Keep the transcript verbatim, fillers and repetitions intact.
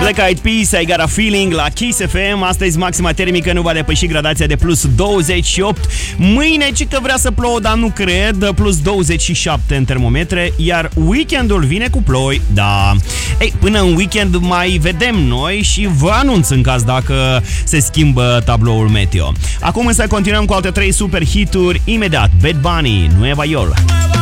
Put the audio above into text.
Black Eyed Peas, I Got a Feeling la Kiss F M. Astăzi maxima termică nu va depăși gradația de plus douăzeci și opt. Mâine cică vrea să plouă, dar nu cred, plus douăzeci și șapte în termometre. Iar weekendul vine cu ploi, da. Ei, până în weekend mai vedem noi și vă anunț în caz dacă se schimbă tabloul meteo. Acum însă continuăm cu alte trei super hituri imediat. Bad Bunny, Nueva York.